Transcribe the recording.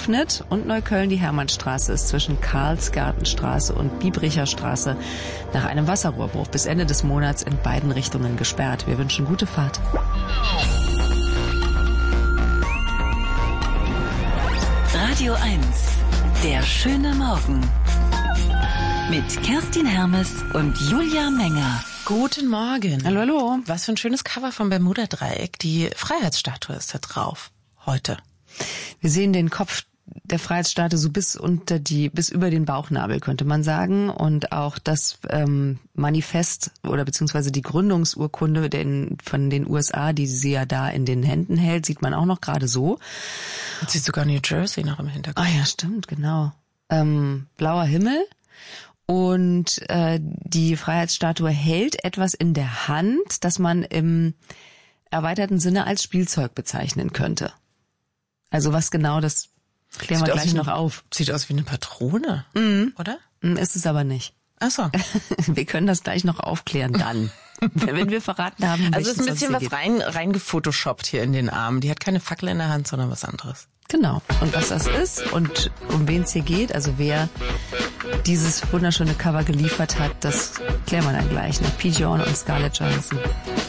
geöffnet und Neukölln, die Hermannstraße, ist zwischen Karlsgartenstraße und Biebricher Straße nach einem Wasserrohrbruch bis Ende des Monats in beiden Richtungen gesperrt. Wir wünschen gute Fahrt. Radio 1, der schöne Morgen. Mit Kerstin Hermes und Julia Menger. Guten Morgen. Hallo, hallo. Was für ein schönes Cover vom Bermuda-Dreieck. Die Freiheitsstatue ist da drauf. Heute. Wir sehen den Kopf der Freiheitsstatue so bis über den Bauchnabel, könnte man sagen. Und auch das Manifest oder beziehungsweise die Gründungsurkunde von den USA, die sie ja da in den Händen hält, sieht man auch noch gerade so. Man sieht sogar New Jersey noch im Hintergrund. Ah ja, stimmt, genau. Blauer Himmel. Und die Freiheitsstatue hält etwas in der Hand, das man im erweiterten Sinne als Spielzeug bezeichnen könnte. Also was genau, das klären wir gleich noch auf. Sieht aus wie eine Patrone, oder? Ist es aber nicht. Ach so. Wir können das gleich noch aufklären dann, wenn wir verraten haben. Also es ist ein bisschen was reingefotoshoppt hier in den Arm. Die hat keine Fackel in der Hand, sondern was anderes. Genau. Und was das ist und um wen es hier geht, also wer dieses wunderschöne Cover geliefert hat, das klären wir dann gleich. Pete Yorn und Scarlett Johansson.